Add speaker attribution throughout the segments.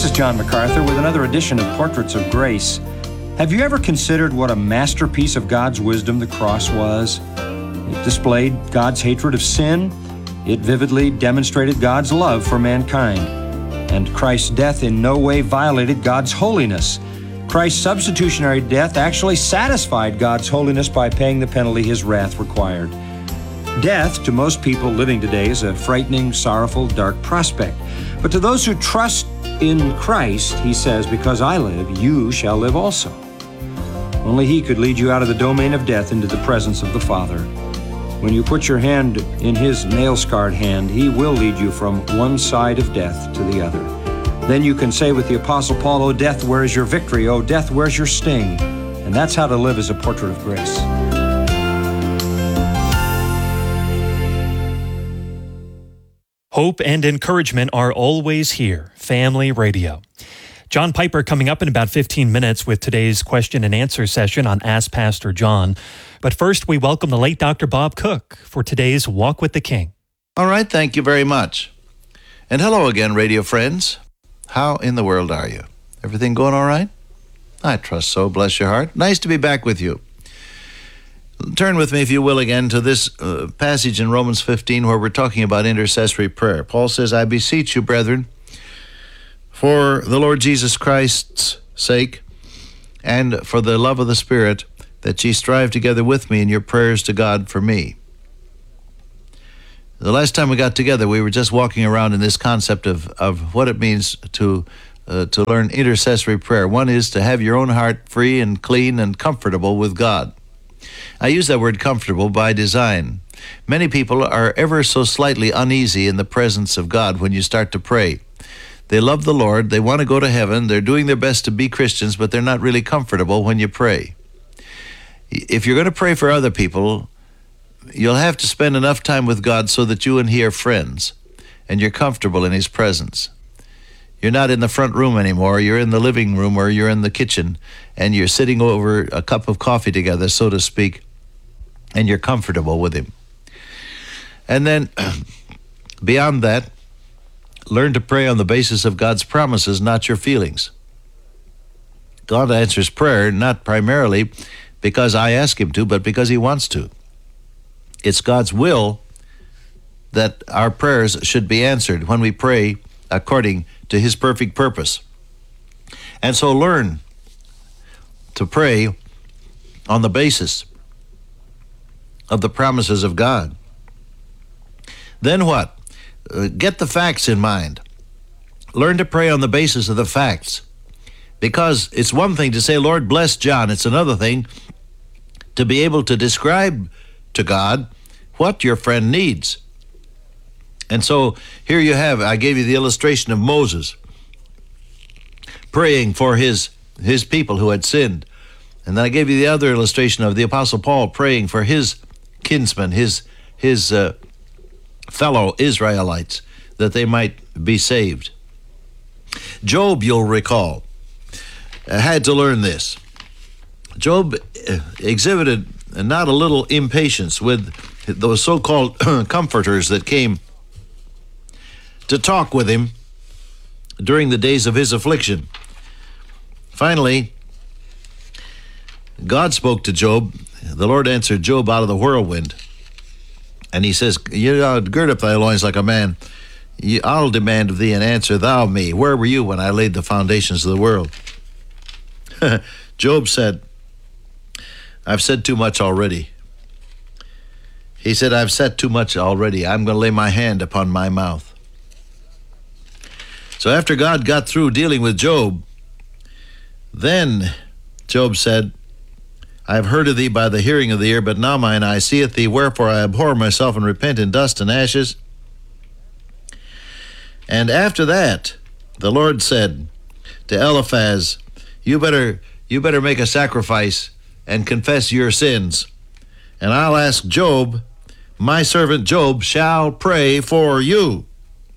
Speaker 1: This is John MacArthur with another edition of Portraits of Grace. Have you ever considered what a masterpiece of God's wisdom the cross was? It displayed God's hatred of sin. It vividly demonstrated God's love for mankind. And Christ's death in no way violated God's holiness. Christ's substitutionary death actually satisfied God's holiness by paying the penalty His wrath required. Death, to most people living today, is a frightening, sorrowful, dark prospect. But to those who trust in Christ, He says, "Because I live, you shall live also." Only He could lead you out of the domain of death into the presence of the Father. When you put your hand in His nail-scarred hand, He will lead you from one side of death to the other. Then you can say with the Apostle Paul, "O death, where is your victory? O death, where's your sting?" And that's how to live as a portrait of grace.
Speaker 2: Hope and encouragement are always here. Family Radio. John Piper coming up in about 15 minutes with today's question and answer session on Ask Pastor John. But first, we welcome the late Dr. Bob Cook for today's Walk with the King.
Speaker 3: All right, thank you very much. And hello again, radio friends. How in the world are you? Everything going all right? I trust so, bless your heart. Nice to be back with you. Turn with me, if you will, again to this passage in Romans 15 where we're talking about intercessory prayer. Paul says, "I beseech you, brethren, for the Lord Jesus Christ's sake, and for the love of the Spirit, that ye strive together with me in your prayers to God for me." The last time we got together, we were just walking around in this concept of what it means to learn intercessory prayer. One is to have your own heart free and clean and comfortable with God. I use that word comfortable by design. Many people are ever so slightly uneasy in the presence of God when you start to pray. They love the Lord, they want to go to heaven, they're doing their best to be Christians, but they're not really comfortable when you pray. If you're going to pray for other people, you'll have to spend enough time with God so that you and He are friends, and you're comfortable in His presence. You're not in the front room anymore, you're in the living room or you're in the kitchen, and you're sitting over a cup of coffee together, so to speak, and you're comfortable with Him. And then, beyond that, learn to pray on the basis of God's promises, not your feelings. God answers prayer not primarily because I ask Him to, but because He wants to. It's God's will that our prayers should be answered when we pray according to His perfect purpose. And so learn to pray on the basis of the promises of God. Then what? Get the facts in mind. Learn to pray on the basis of the facts. Because it's one thing to say, "Lord, bless John." It's another thing to be able to describe to God what your friend needs. And so here you have, I gave you the illustration of Moses praying for his people who had sinned. And then I gave you the other illustration of the Apostle Paul praying for his kinsmen, his fellow Israelites, that they might be saved. Job, you'll recall, had to learn this. Job exhibited not a little impatience with those so-called comforters that came to talk with him during the days of his affliction. Finally, God spoke to Job. The Lord answered Job out of the whirlwind. And He says, "Gird up thy loins like a man. I'll demand of thee, and answer thou me. Where were you when I laid the foundations of the world?" Job said, "I've said too much already." He said, "I've said too much already. I'm going to lay my hand upon my mouth." So after God got through dealing with Job, then Job said, "I have heard of thee by the hearing of the ear, but now mine eye seeth thee. Wherefore I abhor myself and repent in dust and ashes." And after that, the Lord said to Eliphaz, you better make a sacrifice and confess your sins. And I'll ask Job, my servant Job shall pray for you.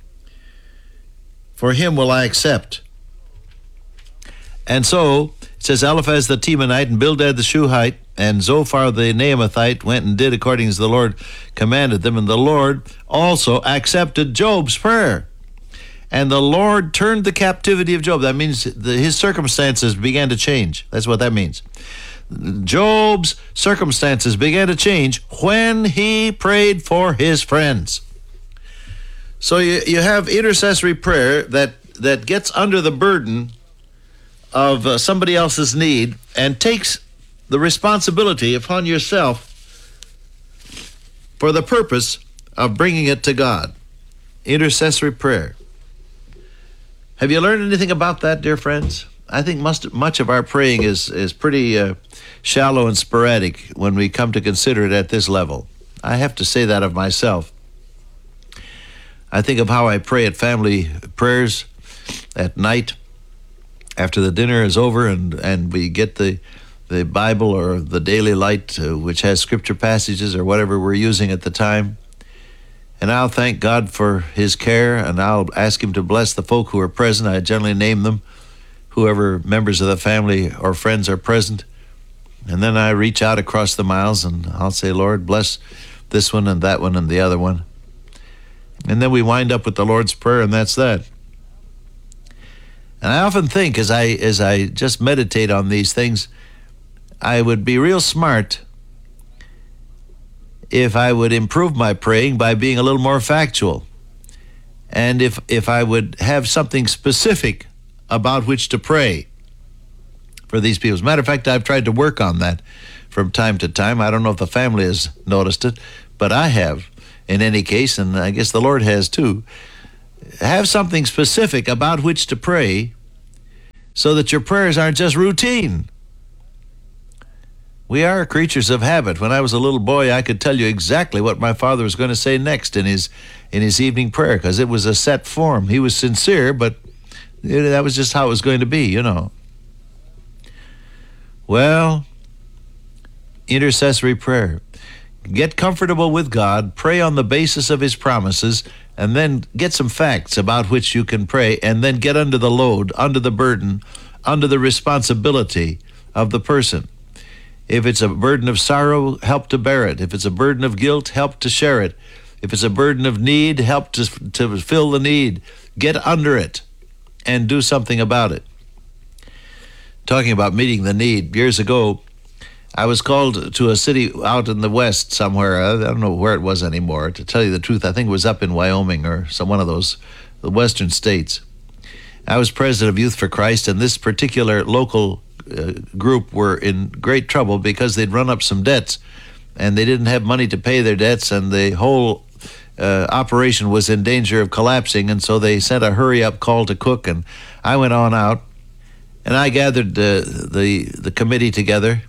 Speaker 3: For him will I accept. And so, it says, Eliphaz the Temanite and Bildad the Shuhite and Zophar the Naamathite went and did according as the Lord commanded them, and the Lord also accepted Job's prayer. And the Lord turned the captivity of Job. That means his circumstances began to change. That's what that means. Job's circumstances began to change when he prayed for his friends. So you have intercessory prayer that gets under the burden of somebody else's need and takes the responsibility upon yourself for the purpose of bringing it to God. Intercessory prayer. Have you learned anything about that, dear friends? I think much of our praying is pretty shallow and sporadic when we come to consider it at this level. I have to say that of myself. I think of how I pray at family prayers at night after the dinner is over and we get the Bible or the Daily Light, which has scripture passages or whatever we're using at the time. And I'll thank God for his care, and I'll ask him to bless the folk who are present. I generally name them, whoever members of the family or friends are present. And then I reach out across the miles and I'll say, Lord, bless this one and that one and the other one. And then we wind up with the Lord's Prayer, and that's that. And I often think as I just meditate on these things, I would be real smart if I would improve my praying by being a little more factual. And if I would have something specific about which to pray for these people. As a matter of fact, I've tried to work on that from time to time. I don't know if the family has noticed it, but I have in any case, and I guess the Lord has too. Have something specific about which to pray so that your prayers aren't just routine. We are creatures of habit. When I was a little boy, I could tell you exactly what my father was going to say next in his evening prayer, because it was a set form. He was sincere, but that was just how it was going to be, you know. Well, intercessory prayer. Get comfortable with God, pray on the basis of his promises, and then get some facts about which you can pray, and then get under the load, under the burden, under the responsibility of the person. If it's a burden of sorrow, help to bear it. If it's a burden of guilt, help to share it. If it's a burden of need, help to fill the need. Get under it and do something about it. Talking about meeting the need, years ago, I was called to a city out in the west somewhere. I don't know where it was anymore. To tell you the truth, I think it was up in Wyoming or one of those the western states. I was president of Youth for Christ, and this particular local group were in great trouble because they'd run up some debts, and they didn't have money to pay their debts, and the whole operation was in danger of collapsing, and so they sent a hurry-up call to Cook, and I went on out, and I gathered the committee together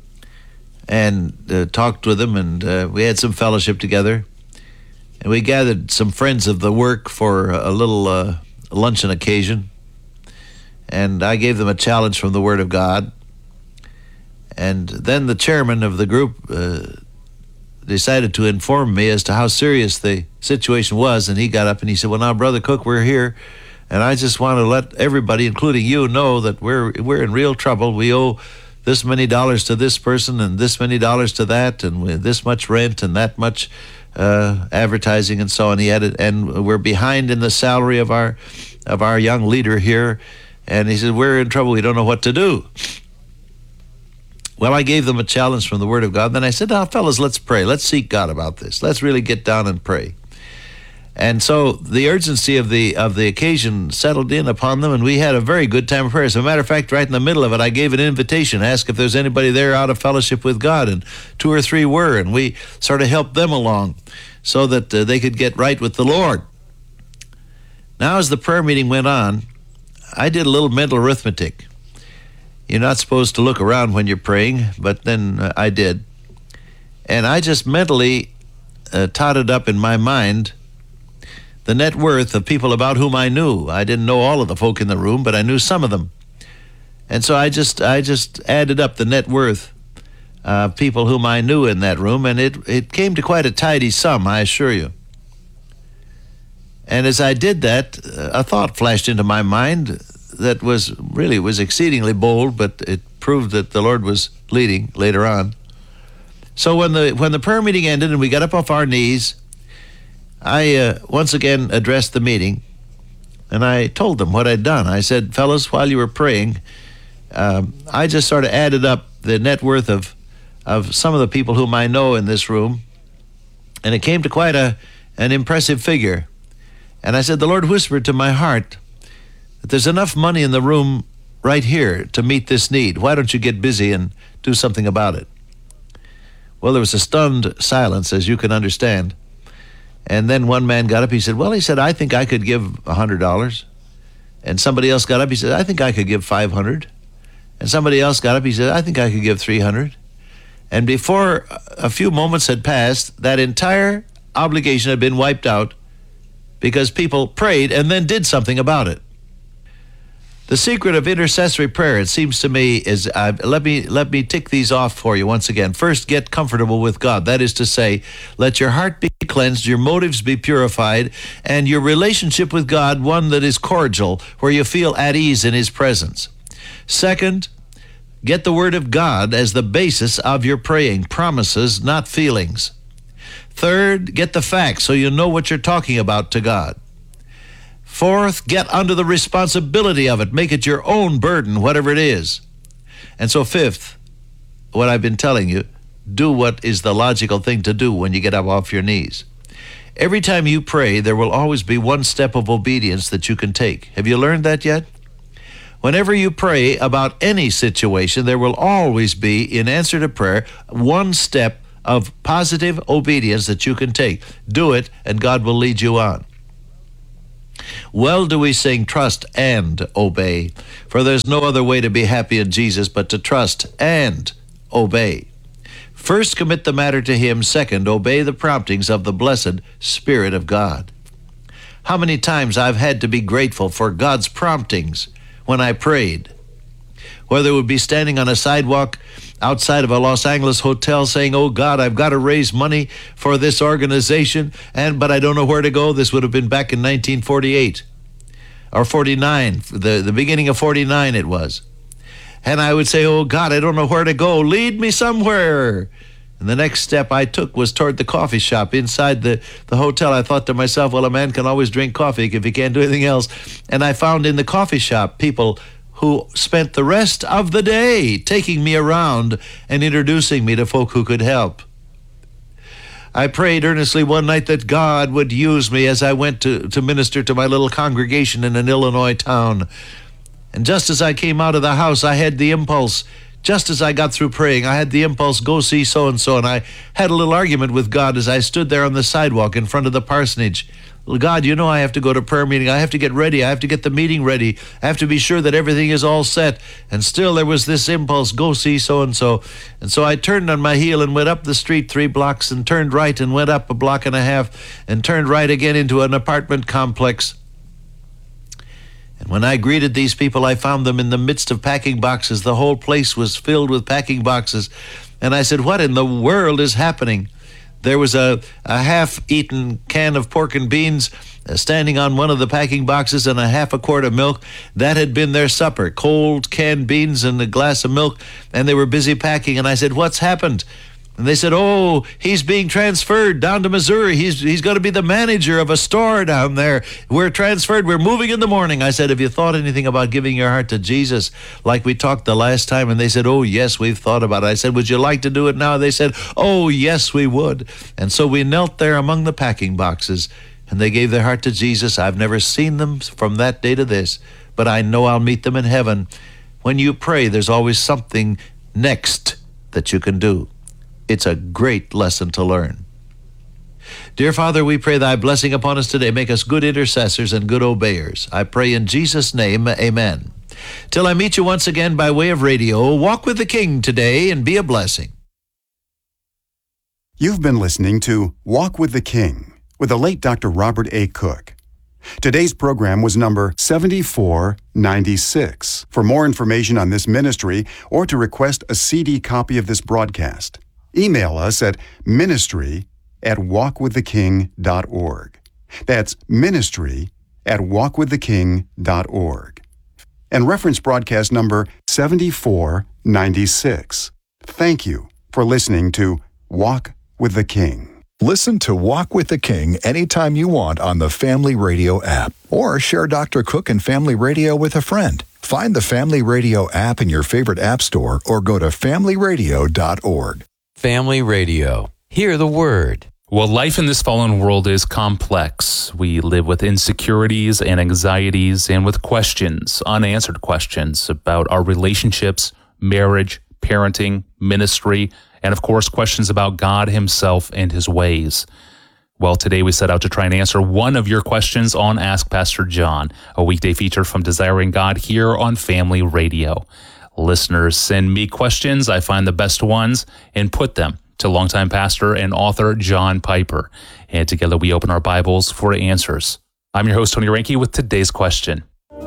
Speaker 3: and talked with them, and we had some fellowship together, and we gathered some friends of the work for a little luncheon occasion, and I gave them a challenge from the Word of God. And then the chairman of the group decided to inform me as to how serious the situation was, and he got up and he said, well, now, Brother Cook, we're here, and I just want to let everybody, including you, know that we're in real trouble. We owe this many dollars to this person and this many dollars to that, and this much rent and that much advertising and so on. He added, and we're behind in the salary of our young leader here. And he said, we're in trouble. We don't know what to do. Well, I gave them a challenge from the Word of God. Then I said, now, fellas, let's pray. Let's seek God about this. Let's really get down and pray. And so the urgency of the occasion settled in upon them, and we had a very good time of prayer. As a matter of fact, right in the middle of it, I gave an invitation, asked if there's anybody there out of fellowship with God, and 2 or 3 were, and we sort of helped them along so that they could get right with the Lord. Now, as the prayer meeting went on, I did a little mental arithmetic. You're not supposed to look around when you're praying, but then I did. And I just mentally totted up in my mind the net worth of people about whom I knew. I didn't know all of the folk in the room, but I knew some of them. And so I just added up the net worth of people whom I knew in that room, and it came to quite a tidy sum, I assure you. And as I did that, a thought flashed into my mind that was exceedingly bold, but it proved that the Lord was leading later on. So when the prayer meeting ended and we got up off our knees, I once again addressed the meeting, And I told them what I'd done. I said, fellas, while you were praying, I just sort of added up the net worth of some of the people whom I know in this room, and it came to quite an impressive figure. And I said, the Lord whispered to my heart that there's enough money in the room right here to meet this need. Why don't you get busy and do something about it? Well, there was a stunned silence, as you can understand. And then one man got up. He said, I think I could give $100. And somebody else got up. He said, I think I could give $500. And somebody else got up. He said, I think I could give $300. And before a few moments had passed, that entire obligation had been wiped out because people prayed and then did something about it. The secret of intercessory prayer, it seems to me, is let me tick these off for you once again. First, get comfortable with God. That is to say, let your heart be cleansed, your motives be purified, and your relationship with God one that is cordial, where you feel at ease in His presence. Second, get the Word of God as the basis of your praying, promises, not feelings. Third, get the facts so you know what you're talking about to God. Fourth, get under the responsibility of it. Make it your own burden, whatever it is. And so fifth, what I've been telling you, do what is the logical thing to do when you get up off your knees. Every time you pray, there will always be one step of obedience that you can take. Have you learned that yet? Whenever you pray about any situation, there will always be, in answer to prayer, one step of positive obedience that you can take. Do it, and God will lead you on. Well do we sing, trust and obey, for there's no other way to be happy in Jesus but to trust and obey. First, commit the matter to Him. Second, obey the promptings of the blessed Spirit of God. How many times I've had to be grateful for God's promptings when I prayed. Whether it would be standing on a sidewalk outside of a Los Angeles hotel saying, oh God, I've got to raise money for this organization, but I don't know where to go. This would have been back in 1948 or 49, the beginning of 49 it was. And I would say, oh God, I don't know where to go. Lead me somewhere. And the next step I took was toward the coffee shop inside the hotel. I thought to myself, well, a man can always drink coffee if he can't do anything else. And I found in the coffee shop people who spent the rest of the day taking me around and introducing me to folk who could help. I prayed earnestly one night that God would use me as I went to minister to my little congregation in an Illinois town. And just as I came out of the house, I had the impulse, just as I got through praying, I had the impulse, go see so-and-so. And I had a little argument with God as I stood there on the sidewalk in front of the parsonage. God, you know I have to go to prayer meeting. I have to get ready. I have to get the meeting ready. I have to be sure that everything is all set. And still there was this impulse, go see so-and-so. And so I turned on my heel and went up the street 3 blocks and turned right and went up 1.5 blocks and turned right again into an apartment complex. And when I greeted these people, I found them in the midst of packing boxes. The whole place was filled with packing boxes. And I said, what in the world is happening? There was a half-eaten can of pork and beans standing on one of the packing boxes and a half a quart of milk. That had been their supper, cold canned beans and a glass of milk, and they were busy packing. And I said, what's happened? And they said, oh, he's being transferred down to Missouri. He's going to be the manager of a store down there. We're transferred. We're moving in the morning. I said, have you thought anything about giving your heart to Jesus like we talked the last time? And they said, oh, yes, we've thought about it. I said, would you like to do it now? They said, oh, yes, we would. And so we knelt there among the packing boxes, and they gave their heart to Jesus. I've never seen them from that day to this, but I know I'll meet them in heaven. When you pray, there's always something next that you can do. It's a great lesson to learn. Dear Father, we pray thy blessing upon us today. Make us good intercessors and good obeyers. I pray in Jesus' name, amen. Till I meet you once again by way of radio, walk with the King today and be a blessing.
Speaker 4: You've been listening to Walk with the King with the late Dr. Robert A. Cook. Today's program was number 7496. For more information on this ministry or to request a CD copy of this broadcast, email us at ministry@walkwiththeking.org. That's ministry@walkwiththeking.org. And reference broadcast number 7496. Thank you for listening to Walk with the King.
Speaker 5: Listen to Walk with the King anytime you want on the Family Radio app, or share Dr. Cook and Family Radio with a friend. Find the Family Radio app in your favorite app store or go to familyradio.org.
Speaker 6: Family Radio. Hear the word.
Speaker 7: Well, life in this fallen world is complex. We live with insecurities and anxieties and with questions, unanswered questions about our relationships, marriage, parenting, ministry, and of course, questions about God himself and his ways. Well, today we set out to try and answer one of your questions on Ask Pastor John, a weekday feature from Desiring God here on Family Radio. Listeners send me questions. I find the best ones and put them to longtime pastor and author John Piper. And together we open our Bibles for answers. I'm your host, Tony Reinke, with today's question.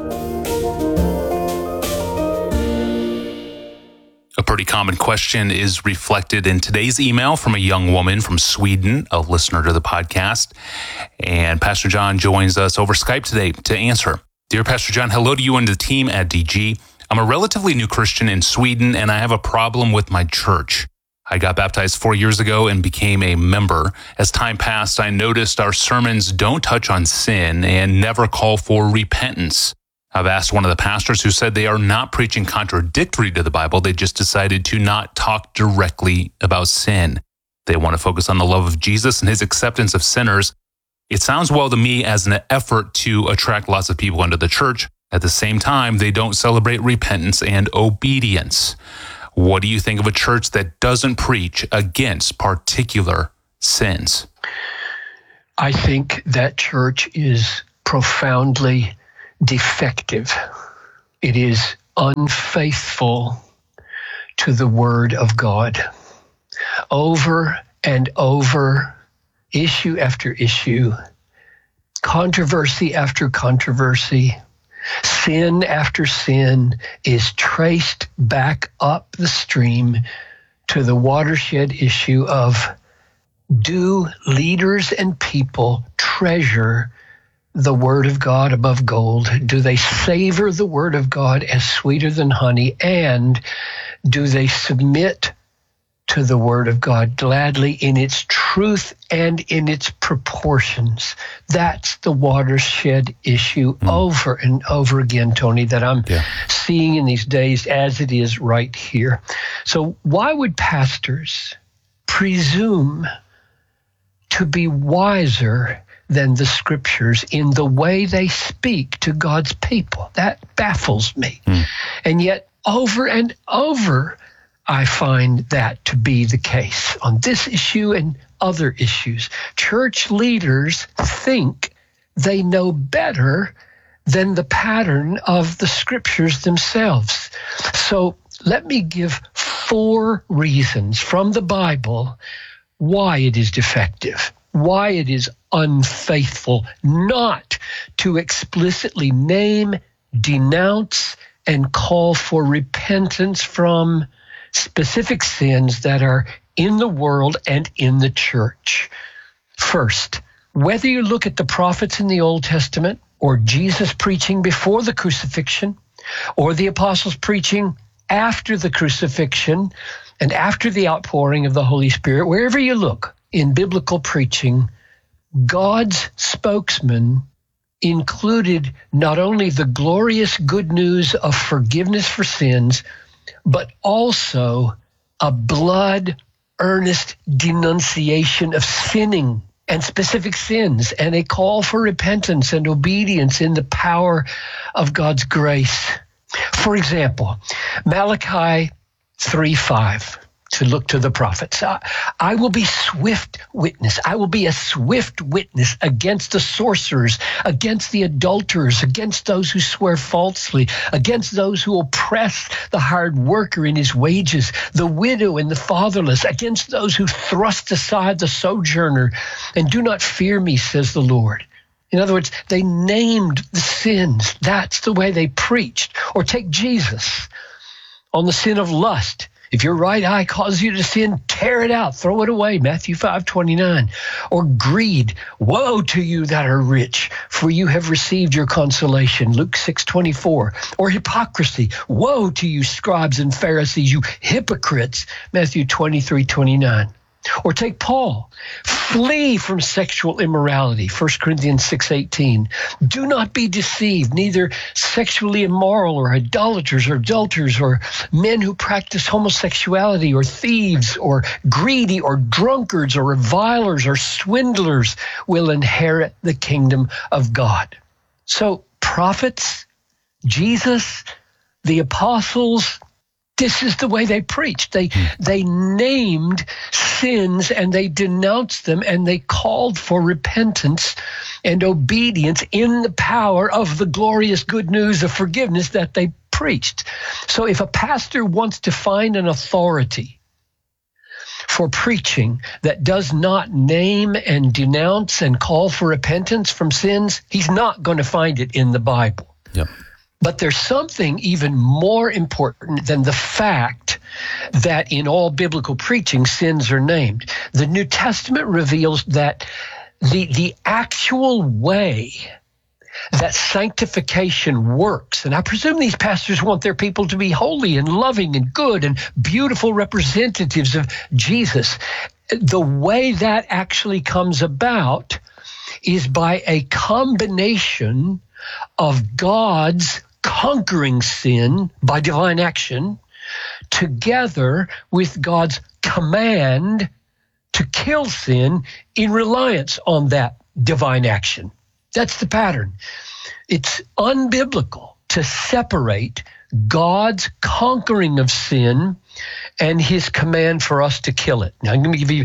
Speaker 7: A pretty common question is reflected in today's email from a young woman from Sweden, a listener to the podcast. And Pastor John joins us over Skype today to answer. Dear Pastor John, hello to you and the team at DG. I'm a relatively new Christian in Sweden, and I have a problem with my church. I got baptized 4 years ago and became a member. As time passed, I noticed our sermons don't touch on sin and never call for repentance. I've asked one of the pastors who said they are not preaching contradictory to the Bible. They just decided to not talk directly about sin. They want to focus on the love of Jesus and his acceptance of sinners. It sounds well to me as an effort to attract lots of people into the church. At the same time, they don't celebrate repentance and obedience. What do you think of a church that doesn't preach against particular sins?
Speaker 8: I think that church is profoundly defective. It is unfaithful to the Word of God. Over and over, issue after issue, controversy after controversy, sin after sin is traced back up the stream to the watershed issue of, do leaders and people treasure the Word of God above gold? Do they savor the Word of God as sweeter than honey? And do they submit to the Word of God gladly in its truth and in its proportions? That's the watershed issue over and over again, Tony, that I'm seeing in these days as it is right here. So why would pastors presume to be wiser than the Scriptures in the way they speak to God's people? That baffles me. And yet, over and over, I find that to be the case on this issue and other issues. Church leaders think they know better than the pattern of the Scriptures themselves. So let me give 4 reasons from the Bible why it is defective, why it is unfaithful not to explicitly name, denounce, and call for repentance from specific sins that are in the world and in the church. First, whether you look at the prophets in the Old Testament or Jesus preaching before the crucifixion or the apostles preaching after the crucifixion and after the outpouring of the Holy Spirit, wherever you look in biblical preaching, God's spokesman included not only the glorious good news of forgiveness for sins, but also a blood-earnest denunciation of sinning and specific sins, and a call for repentance and obedience in the power of God's grace. For example, Malachi 3:5, to look to the prophets. I will be swift witness. I will be a swift witness against the sorcerers, against the adulterers, against those who swear falsely, against those who oppress the hard worker in his wages, the widow and the fatherless, against those who thrust aside the sojourner and do not fear me, says the Lord. In other words, they named the sins. That's the way they preached. Or take Jesus on the sin of lust. If your right eye causes you to sin, tear it out, throw it away, Matthew 5:29. Or greed, woe to you that are rich, for you have received your consolation, Luke 6:24. Or hypocrisy, woe to you scribes and Pharisees, you hypocrites, Matthew 23:29. Or take Paul. Flee from sexual immorality, 1 Corinthians 6:18. Do not be deceived, neither sexually immoral or idolaters or adulterers or men who practice homosexuality or thieves or greedy or drunkards or revilers or swindlers will inherit the kingdom of God. So prophets, Jesus, the apostles, this is the way they preached. They named sins and they denounced them and they called for repentance and obedience in the power of the glorious good news of forgiveness that they preached. So if a pastor wants to find an authority for preaching that does not name and denounce and call for repentance from sins, he's not going to find it in the Bible.
Speaker 7: Yep.
Speaker 8: But there's something even more important than the fact that in all biblical preaching, sins are named. The New Testament reveals that the actual way that sanctification works, and I presume these pastors want their people to be holy and loving and good and beautiful representatives of Jesus. The way that actually comes about is by a combination of God's conquering sin by divine action together with God's command to kill sin in reliance on that divine action. That's the pattern. It's unbiblical to separate God's conquering of sin and his command for us to kill it. Now, I'm going to give you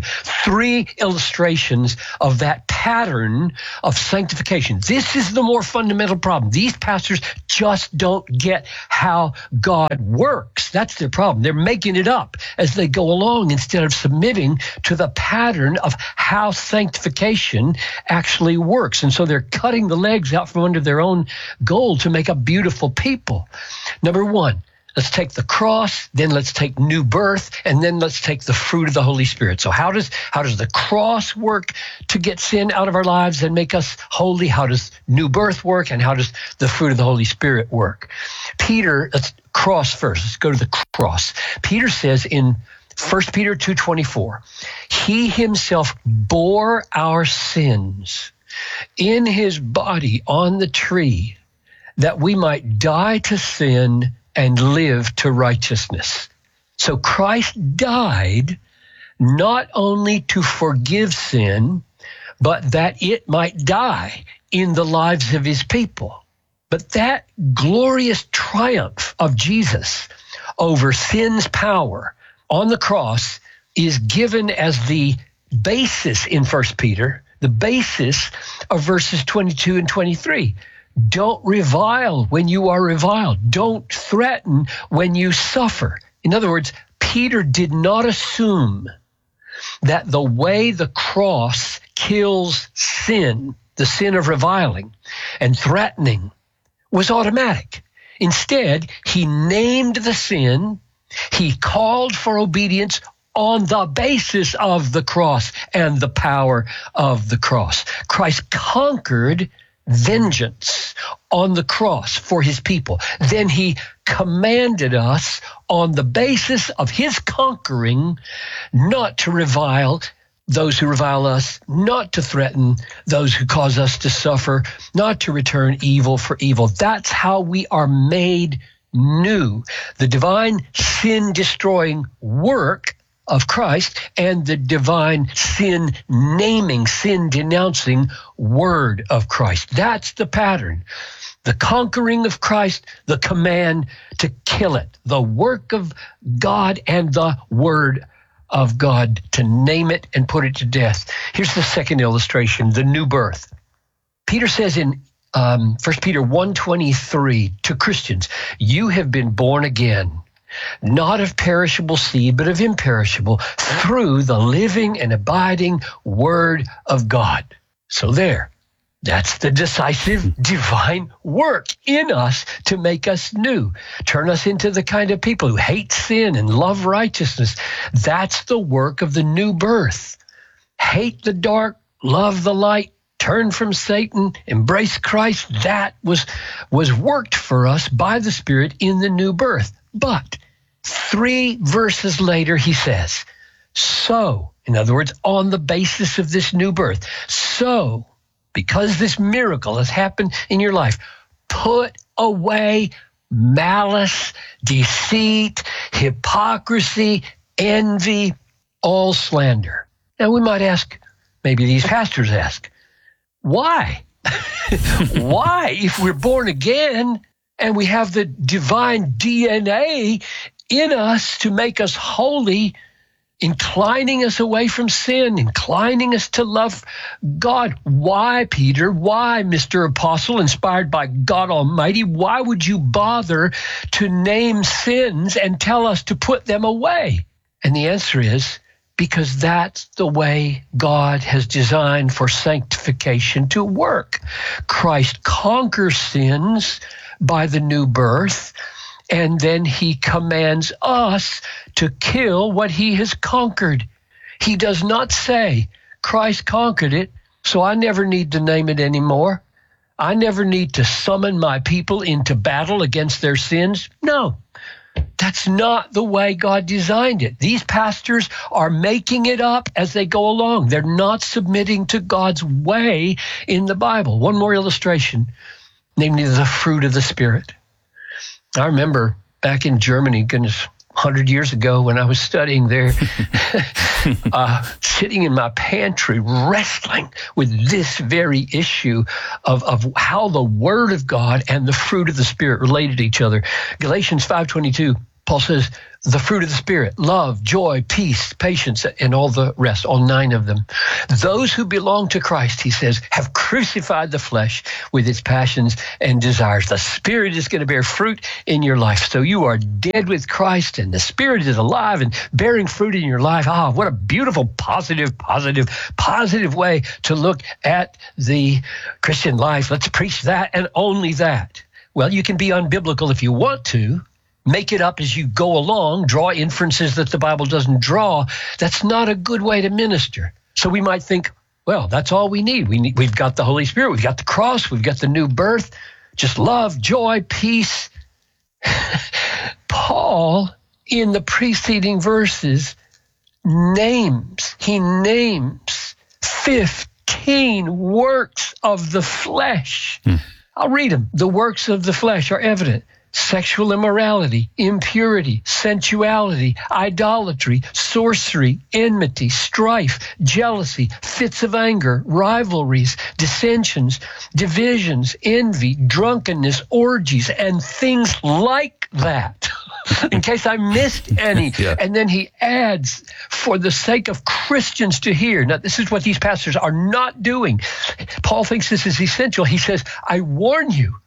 Speaker 8: 3 illustrations of that pattern of sanctification. This is the more fundamental problem. These pastors just don't get how God works. That's their problem. They're making it up as they go along instead of submitting to the pattern of how sanctification actually works. And so they're cutting the legs out from under their own goal to make a beautiful people. Number 1, let's take the cross, then let's take new birth, and then let's take the fruit of the Holy Spirit. So how does the cross work to get sin out of our lives and make us holy? How does new birth work? And how does the fruit of the Holy Spirit work? Peter, let's cross first. Let's go to the cross. Peter says in 1 Peter 2:24, he himself bore our sins in his body on the tree that we might die to sin and live to righteousness. So Christ died not only to forgive sin, but that it might die in the lives of his people. But that glorious triumph of Jesus over sin's power on the cross is given as the basis in 1 Peter, the basis of verses 22 and 23. Don't revile when you are reviled. Don't threaten when you suffer. In other words, Peter did not assume that the way the cross kills sin, the sin of reviling and threatening, was automatic. Instead, he named the sin. He called for obedience on the basis of the cross and the power of the cross. Christ conquered vengeance on the cross for his people. Then he commanded us on the basis of his conquering not to revile those who revile us, not to threaten those who cause us to suffer, not to return evil for evil. That's how we are made new. The divine sin-destroying work of Christ and the divine sin-naming, sin-denouncing word of Christ. That's the pattern. The conquering of Christ, the command to kill it, the work of God and the word of God to name it and put it to death. Here's the second illustration, the new birth. Peter says in 1 Peter 1:23 to Christians, you have been born again, not of perishable seed, but of imperishable, through the living and abiding word of God. So that's the decisive divine work in us to make us new, turn us into the kind of people who hate sin and love righteousness. That's the work of the new birth. Hate the dark, love the light, turn from Satan, embrace Christ. That was worked for us by the Spirit in the new birth. But 3 verses later, he says, So, in other words, on the basis of this new birth. So, because this miracle has happened in your life, put away malice, deceit, hypocrisy, envy, all slander. Now, we might ask, maybe these pastors ask, why? Why, if we're born again and we have the divine DNA in us to make us holy, inclining us away from sin, inclining us to love God. Why, Peter? Why, Mr. Apostle, inspired by God Almighty? Why would you bother to name sins and tell us to put them away? And the answer is, because that's the way God has designed for sanctification to work. Christ conquers sins by the new birth, and then he commands us to kill what he has conquered. He does not say, Christ conquered it, so I never need to name it anymore. I never need to summon my people into battle against their sins. No, that's not the way God designed it. These pastors are making it up as they go along. They're not submitting to God's way in the Bible. One more illustration, namely the fruit of the Spirit. I remember back in Germany, 100 years ago when I was studying there, sitting in my pantry wrestling with this very issue of how the Word of God and the fruit of the Spirit related to each other. Galatians 5:22, Paul says, the fruit of the Spirit, love, joy, peace, patience, and all the rest, all 9 of them. Those who belong to Christ, he says, have crucified the flesh with its passions and desires. The Spirit is going to bear fruit in your life. So you are dead with Christ, and the Spirit is alive and bearing fruit in your life. Ah, what a beautiful, positive way to look at the Christian life. Let's preach that and only that. Well, you can be unbiblical if you want to. Make it up as you go along, draw inferences that the Bible doesn't draw. That's not a good way to minister. So we might think, well, that's all we need. We've got the Holy Spirit, we've got the cross, we've got the new birth, just love, joy, peace. Paul, in the preceding verses, names 15 works of the flesh. I'll read them. The works of the flesh are evident. Sexual immorality, impurity, sensuality, idolatry, sorcery, enmity, strife, jealousy, fits of anger, rivalries, dissensions, divisions, envy, drunkenness, orgies, and things like that. In case I missed any. Yeah. And then he adds, for the sake of Christians to hear. Now, this is what these pastors are not doing. Paul thinks this is essential. He says, I warn you,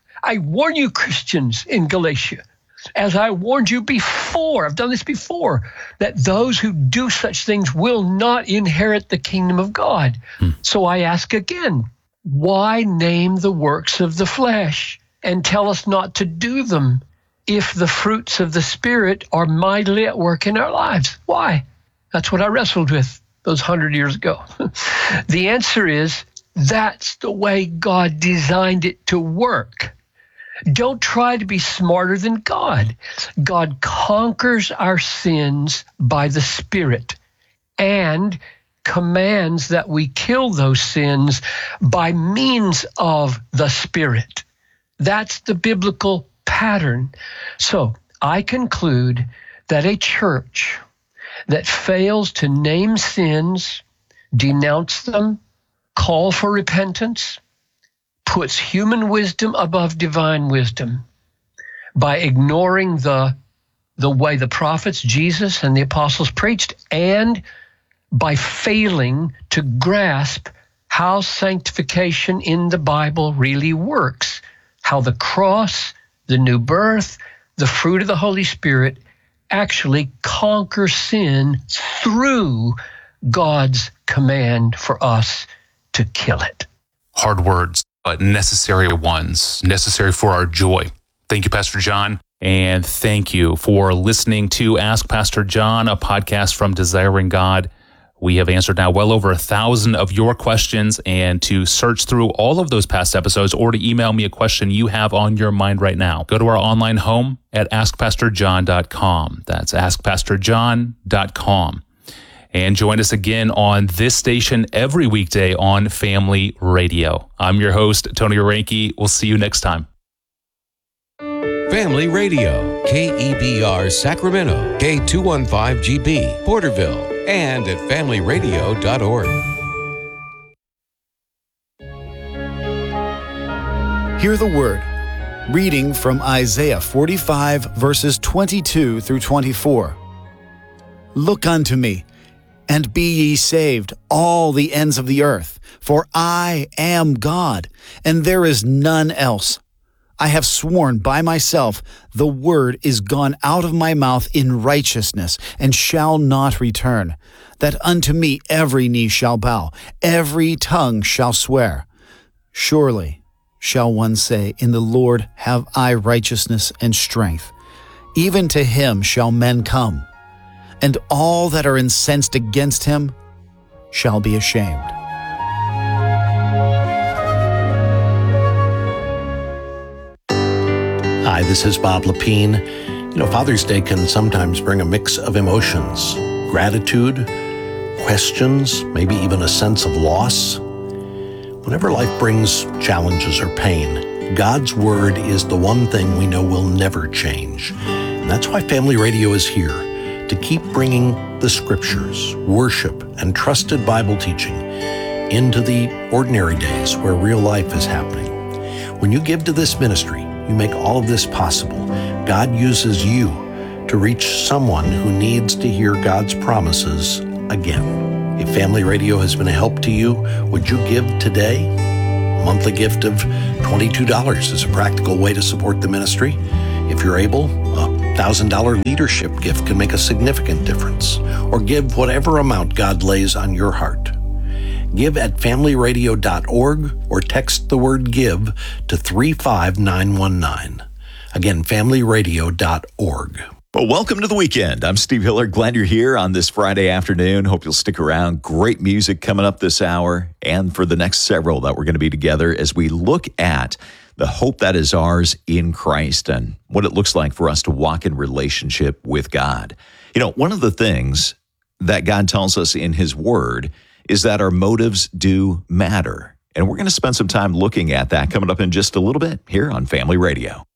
Speaker 8: Christians in Galatia, as I warned you before, I've done this before, that those who do such things will not inherit the kingdom of God. So I ask again, why name the works of the flesh and tell us not to do them if the fruits of the Spirit are mightily at work in our lives? Why? That's what I wrestled with those 100 years ago. The answer is, that's the way God designed it to work. Don't try to be smarter than God. God conquers our sins by the Spirit and commands that we kill those sins by means of the Spirit. That's the biblical pattern. So I conclude that a church that fails to name sins, denounce them, call for repentance, puts human wisdom above divine wisdom by ignoring the way the prophets, Jesus and the apostles preached, and by failing to grasp how sanctification in the Bible really works, how the cross, the new birth, the fruit of the Holy Spirit actually conquer sin through God's command for us to kill it.
Speaker 7: Hard words, but necessary ones, necessary for our joy. Thank you, Pastor John. And thank you for listening to Ask Pastor John, a podcast from Desiring God. We have answered now well over 1,000 of your questions, and to search through all of those past episodes or to email me a question you have on your mind right now, go to our online home at askpastorjohn.com. That's askpastorjohn.com. And join us again on this station every weekday on Family Radio. I'm your host, Tony Oranke. We'll see you next time.
Speaker 6: Family Radio, KEBR Sacramento, K215GB, Porterville, and at familyradio.org.
Speaker 9: Hear the word. Reading from Isaiah 45, verses 22 through 24. Look unto me, and be ye saved, all the ends of the earth, for I am God, and there is none else. I have sworn by myself, the word is gone out of my mouth in righteousness, and shall not return, that unto me every knee shall bow, every tongue shall swear. Surely shall one say, in the Lord have I righteousness and strength. Even to him shall men come, and all that are incensed against him shall be ashamed.
Speaker 10: Hi, this is Bob Lepine. Father's Day can sometimes bring a mix of emotions, gratitude, questions, maybe even a sense of loss. Whenever life brings challenges or pain, God's Word is the one thing we know will never change. And that's why Family Radio is here, to keep bringing the Scriptures, worship, and trusted Bible teaching into the ordinary days where real life is happening. When you give to this ministry, you make all of this possible. God uses you to reach someone who needs to hear God's promises again. If Family Radio has been a help to you, would you give today? A monthly gift of $22 is a practical way to support the ministry. If you're able, a $1,000 leadership gift can make a significant difference. Or give whatever amount God lays on your heart. Give at familyradio.org or text the word GIVE to 35919. Again, familyradio.org.
Speaker 11: Well, welcome to the weekend. I'm Steve Hiller. Glad you're here on this Friday afternoon. Hope you'll stick around. Great music coming up this hour and for the next several that we're going to be together as we look at the hope that is ours in Christ and what it looks like for us to walk in relationship with God. One of the things that God tells us in His Word is that our motives do matter. And we're going to spend some time looking at that coming up in just a little bit here on Family Radio.